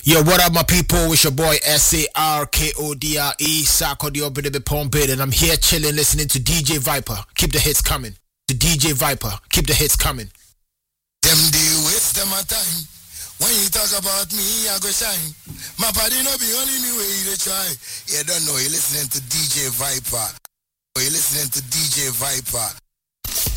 Yo, what up, my people? It's your boy SARKODRE, Sako the Obedibe Pompid, and I'm here chilling, listening to DJ Viper. Keep the hits coming. To DJ Viper, keep the hits coming. Them they waste them my time. When you talk about me, I go shine. My body no be only me way you try. You don't know, you're listening to DJ Viper. You're listening to DJ Viper.